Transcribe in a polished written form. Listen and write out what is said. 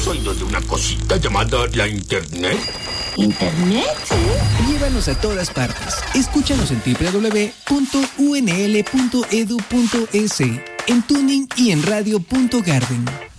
¿Has oído de una cosita llamada la Internet? ¿Internet? Llévanos a todas partes. Escúchanos en www.unl.edu.es, en Tuning y en Radio.Garden.